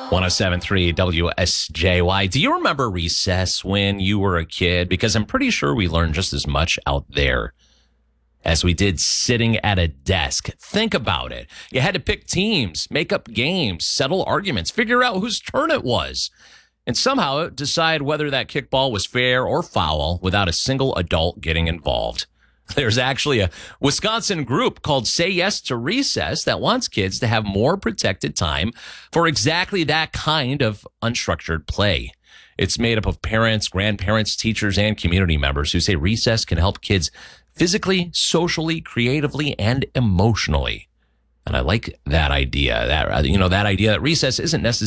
107.3 WSJY. Do you remember recess when you were a kid? Because I'm pretty sure we learned just as much out there as we did sitting at a desk. Think about it. You had to pick teams, make up games, settle arguments, figure out whose turn it was, and somehow decide whether that kickball was fair or foul without a single adult getting involved. There's actually a Wisconsin group called Say Yes to Recess that wants kids to have more protected time for exactly that kind of unstructured play. It's made up of parents, grandparents, teachers, and community members who say recess can help kids physically, socially, creatively, and emotionally. And I like that idea, that idea that recess isn't necessarily